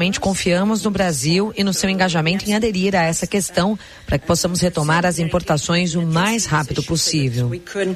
Confiamos no Brasil e no seu engajamento em aderir a essa questão para que possamos retomar as importações o mais rápido possível.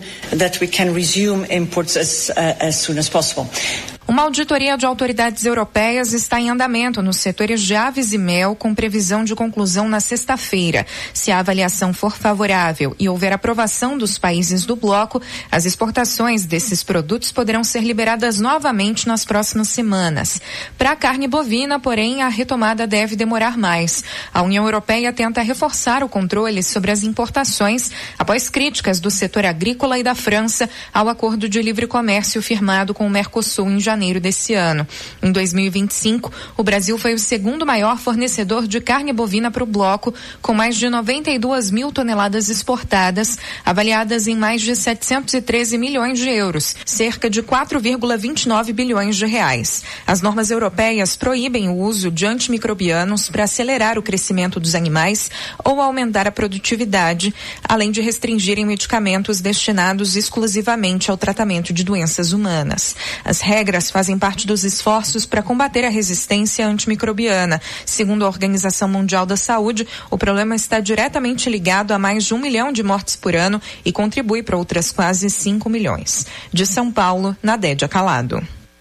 Uma auditoria de autoridades europeias está em andamento nos setores de aves e mel, com previsão de conclusão na sexta-feira. Se a avaliação for favorável e houver aprovação dos países do bloco, as exportações desses produtos poderão ser liberadas novamente nas próximas semanas. Para a carne bovina, porém, a retomada deve demorar mais. A União Europeia tenta reforçar o controle sobre as importações após críticas do setor agrícola e da França ao acordo de livre comércio firmado com o Mercosul em janeiro desse ano. Em 2025, o Brasil foi o segundo maior fornecedor de carne bovina para o bloco, com mais de 92 mil toneladas exportadas, avaliadas em mais de 713 milhões de euros, cerca de 4,29 bilhões de reais. As normas europeias proíbem o uso de antimicrobianos para acelerar o crescimento dos animais ou aumentar a produtividade, além de restringirem medicamentos destinados exclusivamente ao tratamento de doenças humanas. As regras fazem parte dos esforços para combater a resistência antimicrobiana. Segundo a Organização Mundial da Saúde, o problema está diretamente ligado a mais de 1 milhão de mortes por ano e contribui para outras quase 5 milhões. De São Paulo, Nadédia Calado.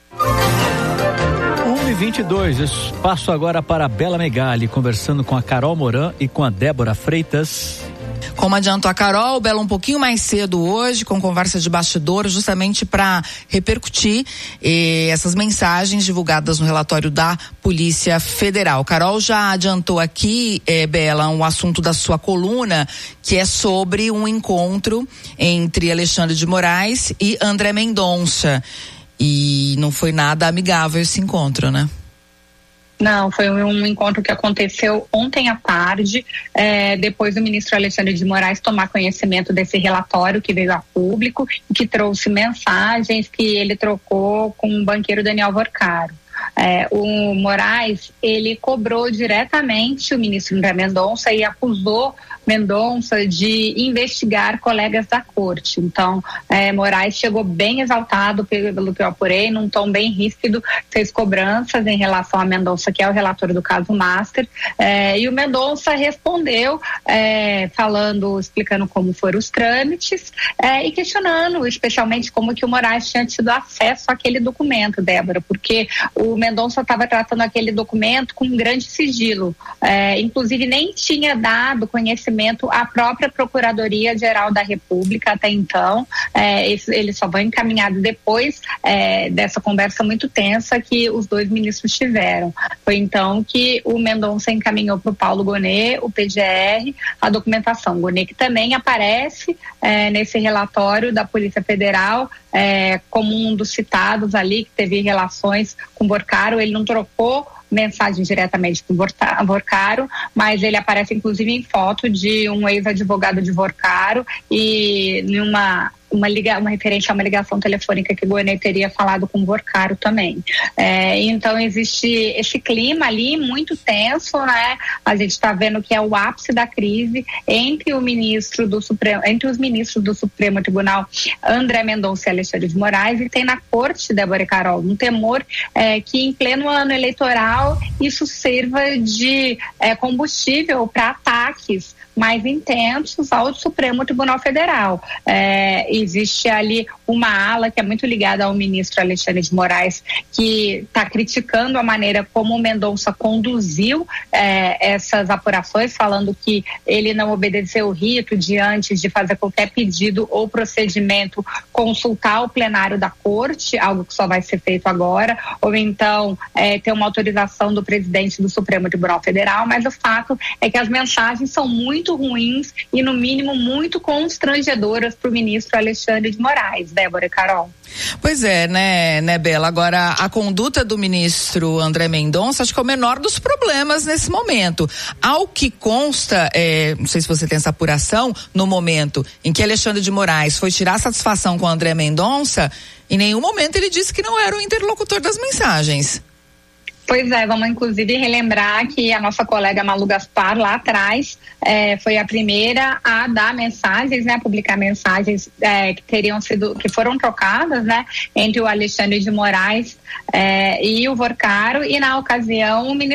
1h22, passo agora para a Bela Megali, conversando com a Carol Moran e com a Débora Freitas. Como adiantou a Carol, Bela um pouquinho mais cedo hoje, com conversa de bastidor, justamente para repercutir essas mensagens divulgadas no relatório da Polícia Federal. Carol já adiantou aqui, Bela, um assunto da sua coluna, que é sobre um encontro entre Alexandre de Moraes e André Mendonça. E não foi nada amigável esse encontro, né? Não, foi um encontro que aconteceu ontem à tarde, depois do ministro Alexandre de Moraes tomar conhecimento desse relatório que veio a público e que trouxe mensagens que ele trocou com o banqueiro Daniel Vorcaro. O Moraes, ele cobrou diretamente o ministro André Mendonça e acusou Mendonça de investigar colegas da corte. Então, Moraes chegou bem exaltado, pelo que eu apurei, num tom bem ríspido, fez cobranças em relação a Mendonça, que é o relator do caso Master, e o Mendonça respondeu, explicando como foram os trâmites, e questionando especialmente como que o Moraes tinha tido acesso àquele documento, Débora, porque o Mendonça estava tratando aquele documento com grande sigilo, inclusive nem tinha dado conhecimento à própria Procuradoria-Geral da República até então. Eles só vão encaminhados depois dessa conversa muito tensa que os dois ministros tiveram. Foi então que o Mendonça encaminhou para o Paulo Gonet, o PGR, a documentação. Gonet que também aparece nesse relatório da Polícia Federal como um dos citados ali que teve relações com Vorcaro. Ele não trocou mensagem diretamente com Vorcaro, mas ele aparece inclusive em foto de um ex-advogado de Vorcaro e numa referência a uma ligação telefônica que Gonet teria falado com Vorcaro também. Então existe esse clima ali muito tenso, né? A gente está vendo que é o ápice da crise entre os ministros do Supremo Tribunal, André Mendonça e Alexandre de Moraes, e tem na corte, Débora e Carol, um temor que em pleno ano eleitoral isso sirva de combustível para ataques mais intensos ao Supremo Tribunal Federal. Existe ali uma ala que é muito ligada ao ministro Alexandre de Moraes, que está criticando a maneira como o Mendonça conduziu essas apurações, falando que ele não obedeceu o rito de, antes de fazer qualquer pedido ou procedimento, consultar o plenário da corte, algo que só vai ser feito agora, ou então ter uma autorização do presidente do Supremo Tribunal Federal. Mas o fato é que as mensagens são muito ruins e, no mínimo, muito constrangedoras para o ministro Alexandre de Moraes. Débora e Carol. Pois é, né, Bela? Agora, a conduta do ministro André Mendonça, acho que é o menor dos problemas nesse momento. Ao que consta, não sei se você tem essa apuração, no momento em que Alexandre de Moraes foi tirar satisfação com André Mendonça, em nenhum momento ele disse que não era o interlocutor das mensagens. Pois é, vamos inclusive relembrar que a nossa colega Malu Gaspar lá atrás foi a primeira a dar mensagens, né, publicar mensagens que foram trocadas, né, entre o Alexandre de Moraes e o Vorcaro, e na ocasião o ministro